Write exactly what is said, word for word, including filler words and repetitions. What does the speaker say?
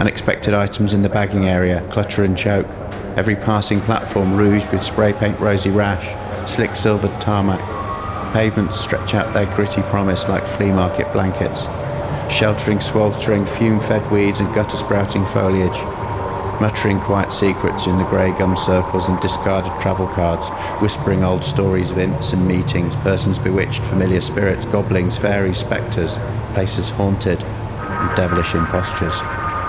Unexpected items in the bagging area clutter and choke. Every passing platform rouged with spray paint rosy rash, slick silvered tarmac. Pavements stretch out their gritty promise like flea market blankets, sheltering sweltering fume-fed weeds and gutter-sprouting foliage, muttering quiet secrets in the grey gum circles and discarded travel cards, whispering old stories of imps and meetings, persons bewitched, familiar spirits, goblins, fairies, spectres, places haunted, and devilish impostures.